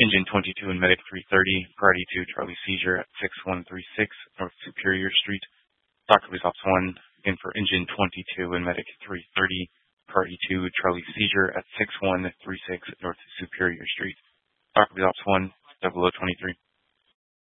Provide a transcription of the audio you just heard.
Engine 22 and Medic 330, Priority 2, Charlie Seizure at 6136 North Superior Street. Dr. Police Officer 1, again for Engine 22 and Medic 330, Priority 2, Charlie Seizure at 6136 North Superior Street. Dr. Police Officer 1, 0023.